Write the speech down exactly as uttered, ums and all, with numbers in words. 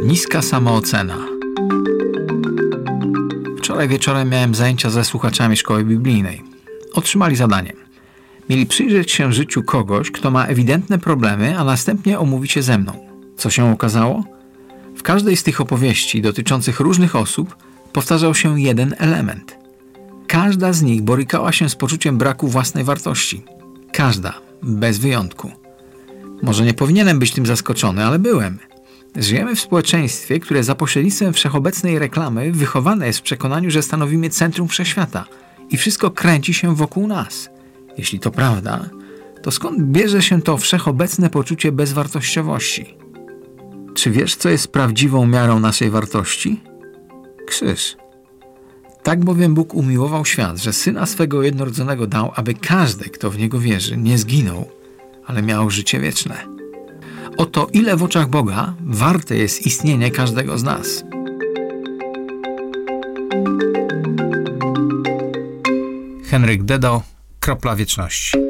Niska samoocena. Wczoraj wieczorem miałem zajęcia ze słuchaczami szkoły biblijnej. Otrzymali zadanie. Mieli przyjrzeć się życiu kogoś, kto ma ewidentne problemy, a następnie omówić je ze mną. Co się okazało? W każdej z tych opowieści dotyczących różnych osób powtarzał się jeden element. Każda z nich borykała się z poczuciem braku własnej wartości. Każda, bez wyjątku. Może nie powinienem być tym zaskoczony, ale byłem. Żyjemy w społeczeństwie, które za pośrednictwem wszechobecnej reklamy wychowane jest w przekonaniu, że stanowimy centrum wszechświata i wszystko kręci się wokół nas. Jeśli to prawda, to skąd bierze się to wszechobecne poczucie bezwartościowości? Czy wiesz, co jest prawdziwą miarą naszej wartości? Krzyż. Tak bowiem Bóg umiłował świat, że Syna swego jednorodzonego dał, aby każdy, kto w Niego wierzy, nie zginął, ale miał życie wieczne. Oto ile w oczach Boga warte jest istnienie każdego z nas. Henryk Dedo, Kropla Wieczności.